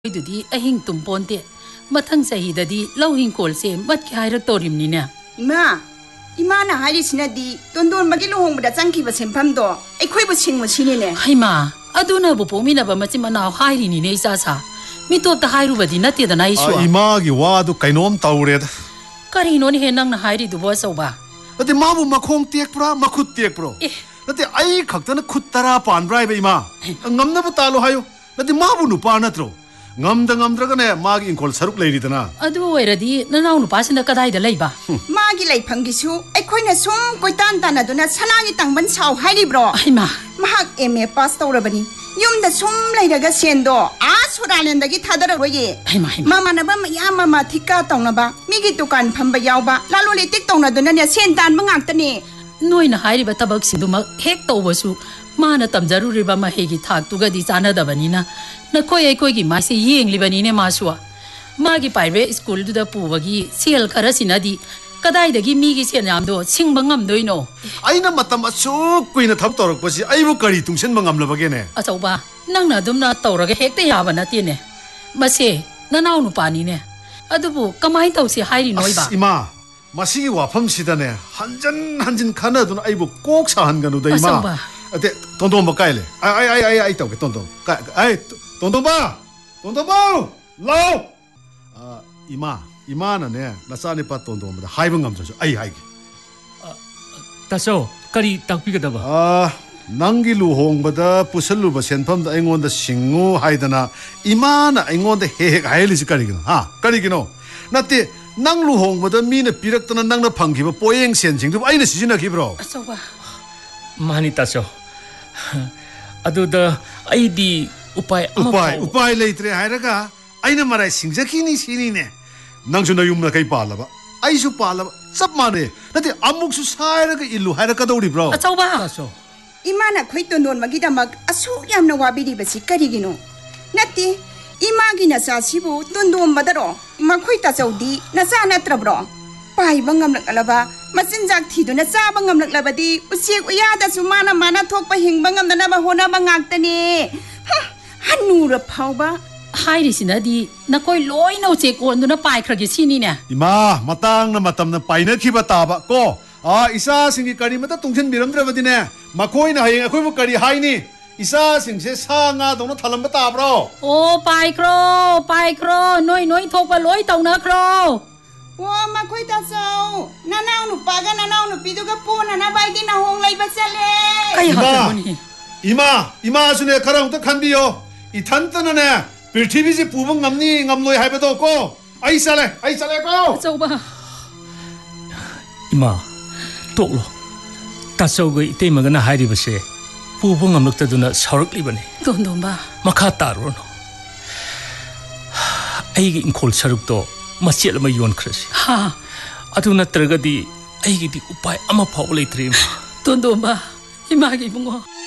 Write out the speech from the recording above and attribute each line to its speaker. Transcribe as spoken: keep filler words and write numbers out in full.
Speaker 1: ดูดีไอหิงตุ่มปนเตะมาทั้งใจดีดีเล่าหิงโกลเซมัดแค่รักตัวริมนี่เนี่ย
Speaker 2: อีมาอีมาน่ะหายดิสินะดีโดนโดนมากิโลหงบัดจังกีบเซมพัมโดไอคุยบุชิงมุชินี่เนี่ย
Speaker 1: ให้มาอดูน่ะบุปมีน่ะบะมาจิมานาวหายรินี่เนี่ยซาซามีตัวตะหายรูบดีนัดเตียดนายชัว
Speaker 3: อีมากี่ว่าดูไก่น้อมเตาเรด
Speaker 1: ก็รีโนนี่เห็นนั่งน่ะหายริดูบัวสาวบ้า
Speaker 3: แล้วที่มาบุมาคงเตียกปรามาขุดเตียกปรแล้วที่ไอ้ขักตอนขุดตาราปานไรไปอีมางำนับตาโลหายุแล้วที่มาบุนุปานัตโรงำดังงำดังกันเนี่ยมากินคนสรุปเลยดีตนะ
Speaker 1: อดูเวรดีนั่นเอาหนูป้าสินะก็ได้เดลัยบ้า
Speaker 2: มากิเลยพังกิชูไอ้คนน่ะสุ่มกุยตันตันน่ะดูน่ะชนะกิตังบันชาวให้ดิบรอ
Speaker 1: ไอ้มา
Speaker 2: มาหักเอ็มเอพาสตัวระบนี้ยมน่ะสุ่มเลยเด็กเสียนโดอาสุราเลนเด็กท่าดรรอย
Speaker 1: ไอ้มา
Speaker 2: มามาน่ะบ้ามาย่ามามาทิกาตองน่ะบ้ามีกิตุกันพันใบยาวบ้าลาลูลิติกตองน่ะดูน่ะเนี่ยเสียนตันมังอักตันนี่
Speaker 1: น้อยน่ะหายริบตะบักสิดูมาเฮกโตวสุมาน่ะตำจารุริบมาเฮกิทักตุกดีจานะดับนี้นะนักคุยไอ้คุยกี่มาเสียงลิบันี้เนี่ยมาชัวมากี่ไปเวสกูลดูดาปูวกี้เสียลคาราสินาดีก็ได้เด็กมีกี่เสียงามดูชิงบังงามด้วยโน่
Speaker 3: ไอ้นั่นมาทำมาสู้คุยน่ะทำตัวรักภาษีไอ้บุกรีตุงเช่นบังงามเลยบักเน่
Speaker 1: อาจารย์บ้านั่งน่ะดุมน่ะตัวรักเฮกแต่ยาบันน่ะตีเนี่ยมาเสียนั่นเอาหนูปานี่เนี่ยอะดูบุก็ไม่ตัวเสียหายริน้อยบ้า
Speaker 3: อีมามาสิว่าพัมสิตาเนี่ยฮันจันฮันจันขนาดนั้นไอ้บุกโกกสาหันกันดูได้มาเดี๋ยวตอนตอนมาใกล้เลยไอ้ไอ้ไอ้ไอ้ไอ้ตัวกันตอนตอนใกล้ไอ้ตอนตอนบ้าตอนตอนบ้าเล่าอ่าอีมาอีมาน่ะเนี่ยนักสานิปัตตอนตอนมาหายบังงามจ้ะไอ้ไอ้
Speaker 4: ตาโซกะรีตักพิกดาบะ
Speaker 3: อ่านังกิลูหงบัดพุสลูบะเซนพัมไอ้งอนดสิงหูหายดนะอีมาน่ะไอ้งอนดเฮเฮหายลิสิกะริกินฮะกะริกินโนนั่นที่นังลูหงบัดมีน่ะปีรักตนะนังน่ะพังกิบปอยเองเสียนจริงดูไอ้น่ะสิจินะกิบรอ
Speaker 1: อาจารย์บ้า
Speaker 4: มานี่ตาโซอะดูดาไอ้ดีอุปาย
Speaker 3: อุปายอุปายเลยตรีหายรักะไอ้น่ะมาไรสิงจักนี่สินี่เนี่ยนังชุนอายุมน่ะใครปาละบะไอ้สุปาละบะซับมาเนี่ยนั่นที่อามุกสุสายรักะอิลูหายรักะดูดิบรอ
Speaker 1: อาจารย์บ้า
Speaker 2: อีมาน่ะคุยตัวโดนมากิดามักอสุยามนวาบิดิบสิกะริกิโนนั่นที่อีมากิน่ะซาซิบุตัวโดนมาดรอมาคุยตาเจ้าดีน่ะซาน่ะตรบรอไปบังงามลักละบะมาสินจากที่ตัวน่ะซาบังงามลักละบะดีอุเสียกอุยาดะสุมานะมานะทกไปหิงบังงามนะบะโหนะบังอักตะนี่ฮันนูระเผาบะ
Speaker 1: หายดิสินะดีนักคุยลอยน่าเจ็กวนดูน่ะไปครักสินี่เนี่ย
Speaker 3: อีมามาตั้งน่ะมาตำน่ะไปน่ะคิบะตาบะก็อ่าอิซาสิงกิกะรีมาตะตุงเชนบิรัมตระบะดิเนี่ยมาคุยน่ะให้คุยบุกะรีหายนี่อิซาสิงเสซางาตรงน่ะทะลัมบะตาบรอ
Speaker 1: โอ้ไปครอไปครอน้อยน้อยทกไปลอยตรงนะครอ
Speaker 2: ว้ามาคุยตาเจ้าน้าน้าหนูปากันน้าน้าหนูปีดูกับปูน่ะน้าใบกินน้าหงเลยบะเซเล
Speaker 3: อีมาอีมาอีมาสุเนี่ยคารังตะคันบิโออีทันตะน่ะเนี่ยปริธีบิสิปูบังงามนี่งามลอยหายไปโตโกไอ้ซะเลยไอ้ซะเลยก็
Speaker 1: เจ้าบ้า
Speaker 4: อีมาตกลงตาโซกอีเตมกันน่ะหายดิบเสปูบังงามลักตะดุน่ะสาวรักลิบันนี่
Speaker 1: โดนโดนบ้า
Speaker 4: มาขาตารุนไอ้กินคนสรุปโตมาเสียละมาโยนครัสิ
Speaker 1: ฮะ
Speaker 4: อะดูน่ะตระกดีไอ้กินอุปายอามาพาวเลยตรีม
Speaker 1: โดนโดนบ้าอีมากิบุงวะ